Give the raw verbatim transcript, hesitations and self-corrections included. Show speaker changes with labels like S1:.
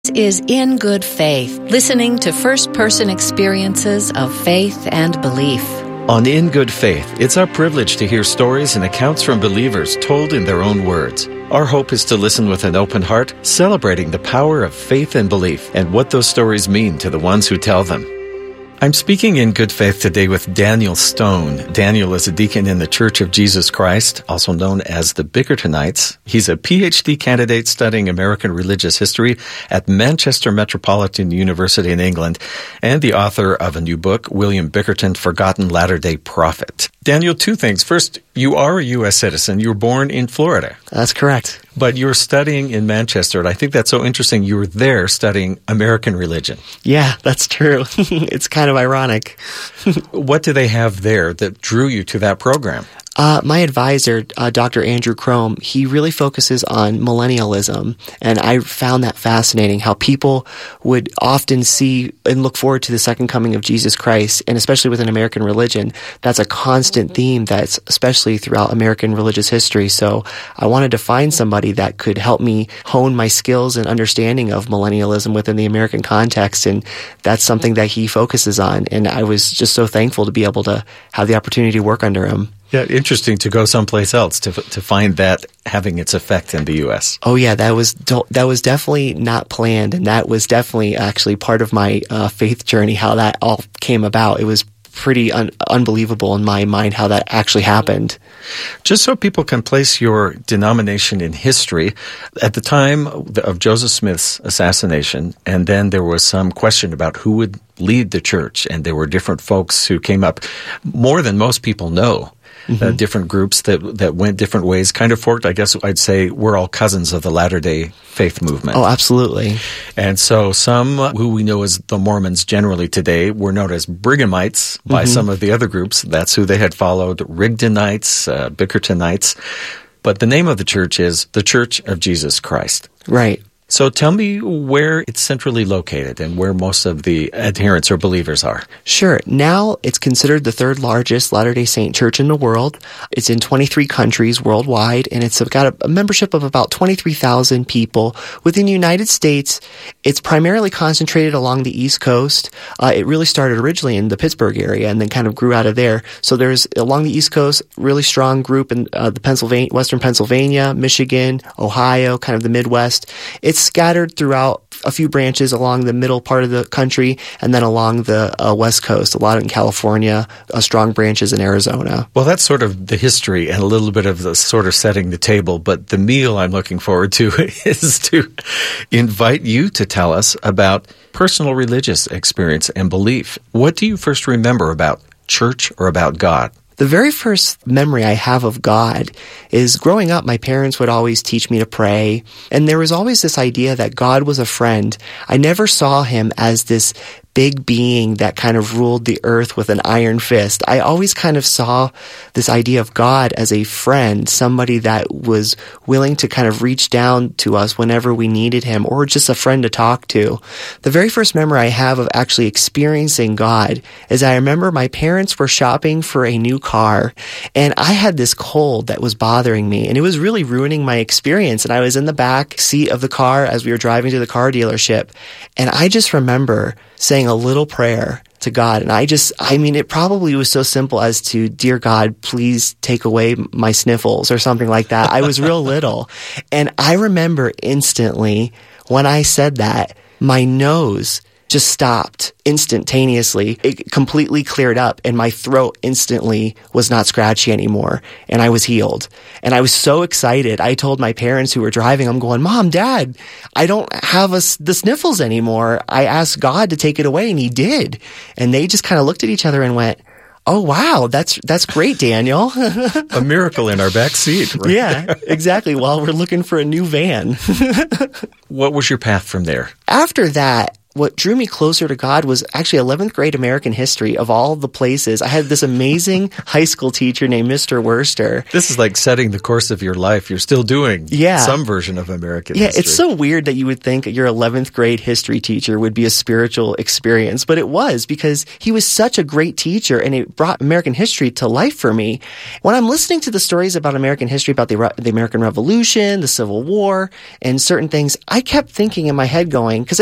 S1: Is In Good Faith, listening to first-person experiences of faith and belief.
S2: On In Good Faith, it's our privilege to hear stories and accounts from believers told in their own words. Our hope is to listen with an open heart, celebrating the power of faith and belief and what those stories mean to the ones who tell them. I'm speaking in good faith today with Daniel Stone. Daniel is a deacon in the Church of Jesus Christ, also known as the Bickertonites. He's a P H D candidate studying American religious history at Manchester Metropolitan University in England, and the author of a new book, William Bickerton, Forgotten Latter-day Prophet. Daniel, two things. First, you are a U S citizen. You were born in Florida.
S3: That's correct.
S2: But you were studying in Manchester, and I think that's so interesting. You were there studying American religion.
S3: Yeah, that's true. It's kind of ironic.
S2: What do they have there that drew you to that program?
S3: Uh, my advisor, uh, Doctor Andrew Crome, he really focuses on millennialism, and I found that fascinating, how people would often see and look forward to the second coming of Jesus Christ, and especially within American religion, that's a constant theme that's especially throughout American religious history. So I wanted to find somebody that could help me hone my skills and understanding of millennialism within the American context, and that's something that he focuses on, and I was just so thankful to be able to have the opportunity to work under him.
S2: Yeah, interesting to go someplace else to to find that having its effect in the U S.
S3: Oh yeah, that was that was definitely not planned, and that was definitely actually part of my uh, faith journey. How that all came about, it was pretty un- unbelievable in my mind how that actually happened.
S2: Just so people can place your denomination in history, at the time of Joseph Smith's assassination, and then there was some question about who would lead the church, and there were different folks who came up, more than most people know. Mm-hmm. Uh, different groups that that went different ways, kind of forked. I guess I'd say we're all cousins of the Latter-day Faith movement.
S3: Oh, absolutely.
S2: And so some who we know as the Mormons generally today were known as Brighamites by mm-hmm. some of the other groups. That's who they had followed, Rigdonites, uh, Bickertonites. But the name of the church is the Church of Jesus Christ.
S3: Right.
S2: So tell me where it's centrally located and where most of the adherents or believers are.
S3: Sure. Now it's considered the third largest Latter-day Saint church in the world. It's in twenty-three countries worldwide, and it's got a, a membership of about twenty-three thousand people. Within the United States, it's primarily concentrated along the East Coast. Uh, it really started originally in the Pittsburgh area and then kind of grew out of there. So there's, along the East Coast, really strong group in uh, the Pennsylvania, Western Pennsylvania, Michigan, Ohio, kind of the Midwest. It's scattered throughout a few branches along the middle part of the country and then along the uh, West Coast, a lot in California, uh, strong branches in Arizona.
S2: Well, that's sort of the history and a little bit of the sort of setting the table, but the meal I'm looking forward to is to invite you to tell us about personal religious experience and belief. What do you first remember about church or about God?
S3: The very first memory I have of God is growing up, my parents would always teach me to pray, and there was always this idea that God was a friend. I never saw him as this big being that kind of ruled the earth with an iron fist. I always kind of saw this idea of God as a friend, somebody that was willing to kind of reach down to us whenever we needed him, or just a friend to talk to. The very first memory I have of actually experiencing God is I remember my parents were shopping for a new car, and I had this cold that was bothering me, and it was really ruining my experience. And I was in the back seat of the car as we were driving to the car dealership, and I just remember saying a little prayer to God. And I just, I mean, it probably was so simple as to, dear God, please take away my sniffles or something like that. I was real little. And I remember instantly when I said that, my nose just stopped instantaneously. It completely cleared up, and my throat instantly was not scratchy anymore, and I was healed. And I was so excited. I told my parents who were driving, I'm going, Mom, Dad, I don't have a, the sniffles anymore. I asked God to take it away, and he did. And they just kind of looked at each other and went, oh, wow, that's that's great, Daniel.
S2: A miracle in our back seat. Right?
S3: Yeah, exactly, while we're looking for a new van.
S2: What was your path from there?
S3: After that, what drew me closer to God was actually eleventh grade American history of all the places. I had this amazing high school teacher named Mister Worster.
S2: This is like setting the course of your life. You're still doing
S3: yeah.
S2: some version of American
S3: yeah,
S2: history.
S3: It's so weird that you would think your eleventh grade history teacher would be a spiritual experience, but it was because he was such a great teacher and it brought American history to life for me. When I'm listening to the stories about American history, about the, Re- the American Revolution, the Civil War, and certain things, I kept thinking in my head going, because